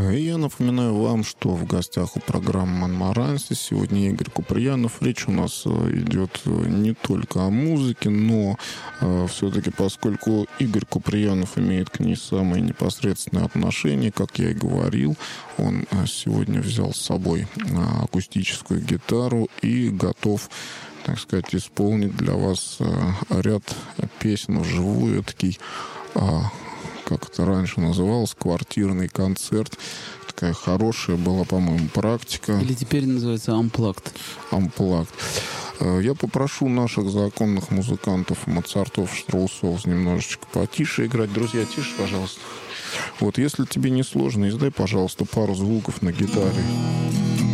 И я напоминаю вам, что в гостях у программы «Монмаранси» сегодня Игорь Куприянов. Речь у нас идет не только о музыке, но все-таки, поскольку Игорь Куприянов имеет к ней самые непосредственные отношения, как я и говорил, он сегодня взял с собой акустическую гитару и готов, так сказать, исполнить для вас ряд песен вживую, такой, как это раньше называлось, квартирный концерт. Такая хорошая была, по-моему, практика. Или теперь называется Unplugged. Unplugged. Я попрошу наших законных музыкантов, Моцартов, Штраусов немножечко потише играть. Друзья, тише, пожалуйста. Вот, если тебе не сложно, издай, пожалуйста, пару звуков на гитаре.